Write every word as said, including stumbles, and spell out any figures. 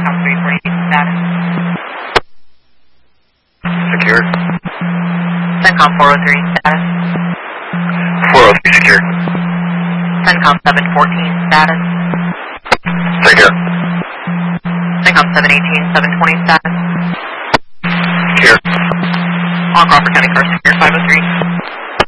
CENTCOM three forty-eight status. Secured. CENTCOM four oh three status. four oh three secured. CENTCOM seven fourteen status. Take care. CENTCOM seven eighteen, seven twenty status. Secure. All Crawford County cars secure five oh three.